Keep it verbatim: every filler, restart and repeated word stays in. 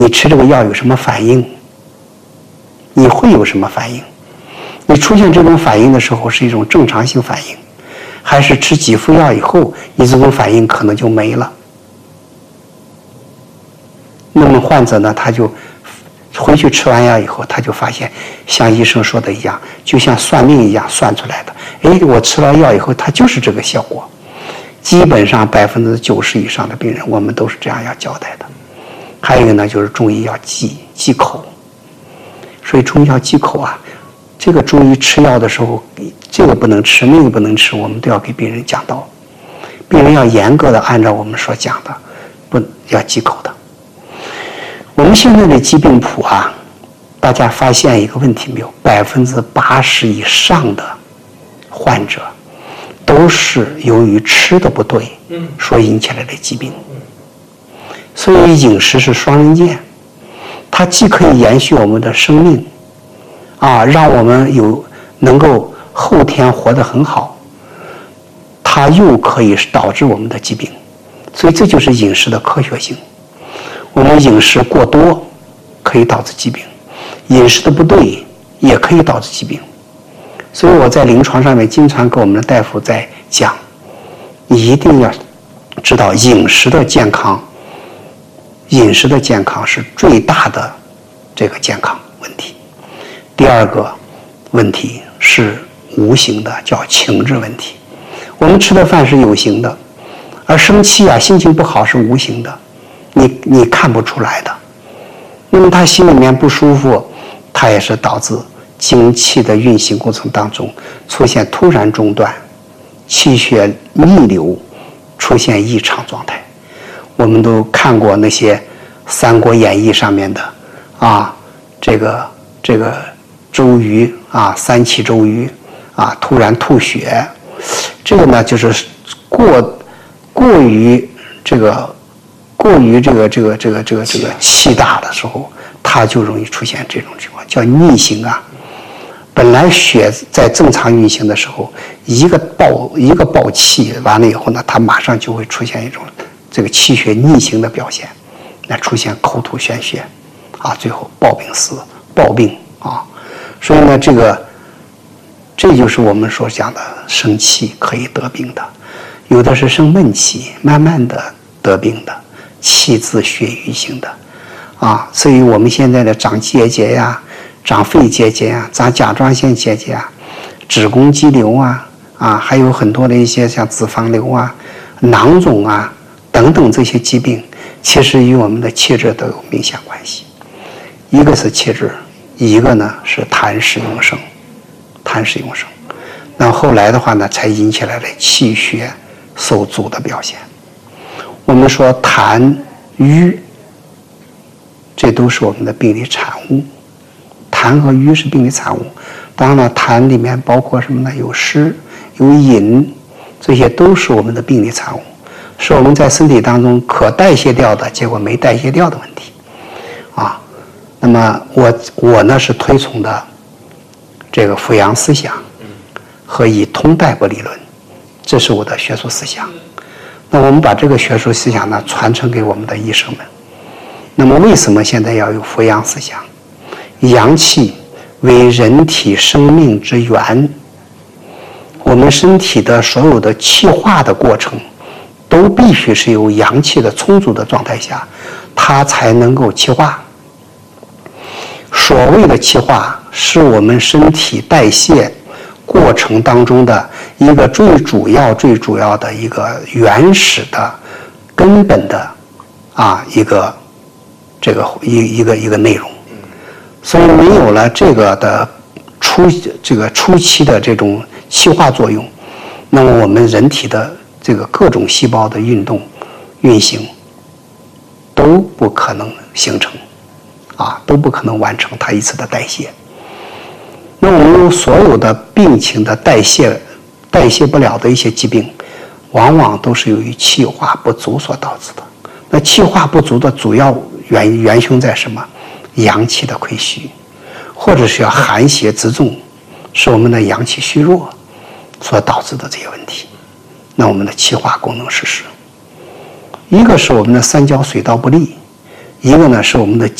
你吃这个药有什么反应？你会有什么反应？你出现这种反应的时候是一种正常性反应，还是吃几副药以后你这种反应可能就没了？那么患者呢，他就回去吃完药以后，他就发现像医生说的一样，就像算命一样算出来的，哎，我吃了药以后它就是这个效果。基本上百分之九十以上的病人我们都是这样要交代的。还有一个呢，就是中医要忌忌口，所以中医要忌口啊。这个中医吃药的时候，这个不能吃，那个不能吃，我们都要给病人讲到，病人要严格的按照我们所讲的，不要忌口的。我们现在的疾病谱啊，大家发现一个问题没有？百分之八十以上的患者都是由于吃的不对所引起来的疾病。所以饮食是双刃剑，它既可以延续我们的生命，啊，让我们有能够后天活得很好，它又可以导致我们的疾病。所以这就是饮食的科学性。我们饮食过多可以导致疾病，饮食的不对也可以导致疾病。所以我在临床上面经常跟我们的大夫在讲，你一定要知道饮食的健康，饮食的健康是最大的这个健康问题。第二个问题是无形的，叫情志问题。我们吃的饭是有形的，而生气啊、心情不好是无形的，你你看不出来的。那么他心里面不舒服，它也是导致精气的运行过程当中出现突然中断，气血逆流，出现异常状态。我们都看过那些《三国演义》上面的啊，这个这个周瑜啊，三气周瑜啊，突然吐血，这个呢就是过过于这个过于这个这个这个这个这个气大的时候，它就容易出现这种情况，叫逆行啊。本来血在正常运行的时候，一个爆一个爆气完了以后呢，它马上就会出现一种这个气血逆行的表现，那出现口吐鲜血，啊，最后暴病死，暴病啊。所以呢，这个这就是我们所讲的生气可以得病的，有的是生闷气，慢慢的得病的，气滞血瘀型的，啊，所以我们现在的长结节呀。长肺结节啊，长甲状腺结节啊，子宫肌瘤啊，啊，还有很多的一些像脂肪瘤啊、囊肿啊等等这些疾病，其实与我们的气质都有明显关系。一个是气质，一个呢是痰湿壅盛，痰湿壅盛。那后来的话呢，才引起来了气血受阻的表现。我们说痰瘀，这都是我们的病理产物。痰和瘀是病理产物，当然了，痰里面包括什么呢？有湿、有饮，这些都是我们的病理产物，是我们在身体当中可代谢掉的，结果没代谢掉的问题，啊。那么我我呢是推崇的这个俯阳思想和以通带不理论，这是我的学术思想。那我们把这个学术思想呢传承给我们的医生们。那么为什么现在要有俯阳思想？阳气为人体生命之源，我们身体的所有的气化的过程都必须是有阳气的充足的状态下，它才能够气化。所谓的气化是我们身体代谢过程当中的一个最主要最主要的一个原始的根本的啊一个这个一一个一个内容。所以没有了这个的初这个初期的这种气化作用，那么我们人体的这个各种细胞的运动运行都不可能形成，啊，都不可能完成它一次的代谢。那我们所有的病情的代谢代谢不了的一些疾病，往往都是由于气化不足所导致的。那气化不足的主要原元凶在什么？阳气的亏虚，或者是要寒邪之重，是我们的阳气虚弱所导致的这些问题。那我们的气化功能失失，一个是我们的三焦水道不利， 一个呢是我们的